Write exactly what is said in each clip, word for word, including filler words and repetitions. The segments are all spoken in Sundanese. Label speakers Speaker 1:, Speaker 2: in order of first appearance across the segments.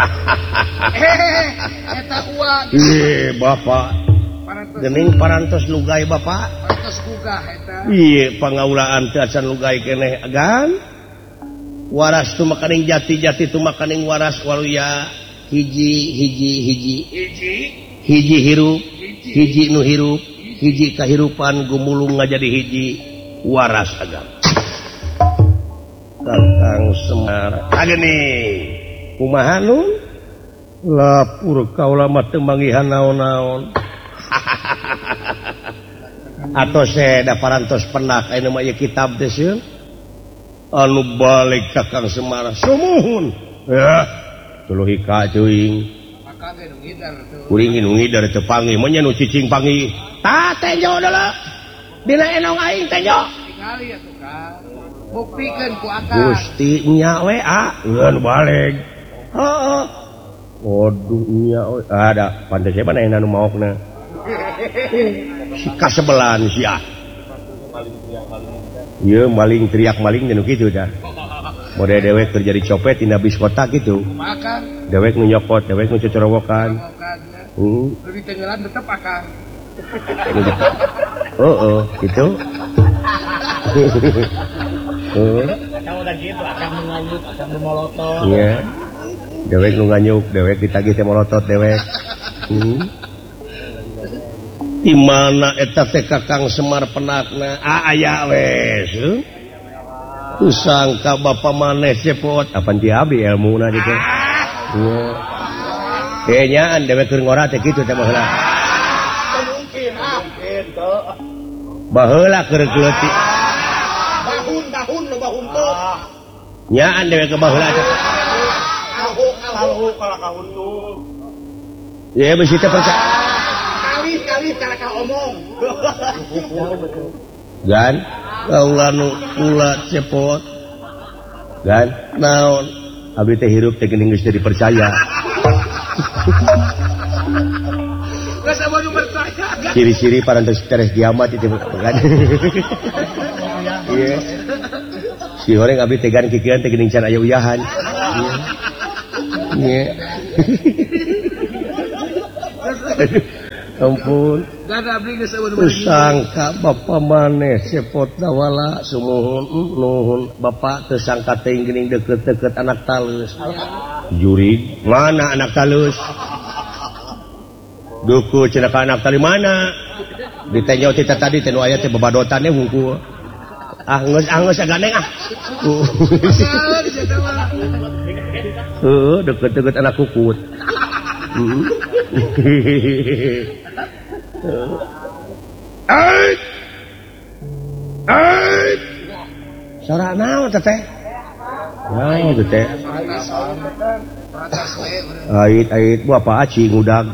Speaker 1: eta uang
Speaker 2: iya bapak gening parantos lugay bapak
Speaker 1: parantos gugah eta
Speaker 2: iya pangaulaan teh acan lugay keneh agan waras tu makaning jati-jati tu makaning waras waluya hiji hiji hiji
Speaker 1: hiji
Speaker 2: hiji hirup hiji nu hirup hiji kahirupan gumulung ngajadi hiji waras agan Kakang Semar ageni kumaha nun lapur kaula mah teu manggihan naon-naon atos seda parantos penak aya mah ieu kitab teh sieun anu balik Kakang Semar sumuhun ya tuluy hika teuing
Speaker 1: maka ge nu ngidar teu
Speaker 2: kuring nu ngidar teu panggih mah nya nu cicing panggih tah tenjo deuleu dina enong aing tenjo
Speaker 1: tingali atuh Kang buktikeun ku akang
Speaker 2: Gusti nya we a ngeun balik heeh waduh nya we ada pantes mana yang anu maokna si kasebelan sia ieu maling teriak maling nu kitu dah model dewek kerja di copet tina bis kota gitu
Speaker 1: makan
Speaker 2: dewek nu nyopot dewek nu cocorowokan
Speaker 1: heeh lebih tenggelan tetep akang
Speaker 2: heeh gitu heeh
Speaker 1: kalau udah gitu akan menganyut akan memolotot
Speaker 2: iya dewek nu nganyuk dewek ditagih teh molotot dewek hmm. Di mana eta teh Kakang Semar penakna aya wes kusangka bapa maneh cepot apan ti abi ilmuna ditu iya kayaknya dewek keur ngora teh kitu teh baheula
Speaker 1: mungkin ah gitu
Speaker 2: baheula keur gleutik
Speaker 1: bahun bahun lo bahun teu
Speaker 2: nyaan dewek ke baheula teh
Speaker 1: alhu alhu kalau kahun tuh
Speaker 2: ya bisi teh percaya
Speaker 1: kali kali cara ka omong
Speaker 2: gan kaula nu kula cepot gan naon abdi teh hirup teh geuning geus dipercaya
Speaker 1: geus anu percaya
Speaker 2: ciri-ciri parantos teres kiamat itu kan iya si horeng abdi teh gan kikeun teh geuning can aya uyahan iya ampun sangka bapa maneh cepot dawala sumuhun nuhun bapak teu sangka teh geuning deukeut-deukeut anak talus jurig mana anak talus duku cenah ka anak tali mana ditenyo tita tadi teh nu aya teh babadotan teh hungkul ah geus geus gandeng ah heuh deukeut-deukeut anak kukut Ait Ait Sora naon teteh naon teteh Ait ait bu apa aci ngudag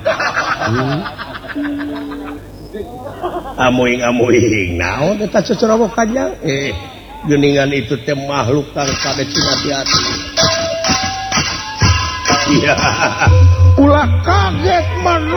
Speaker 2: amuing amuing naon eta cocorowokannya eh geuningan itu teh makhluk kang kada cina hati-hati iya ulah kaget man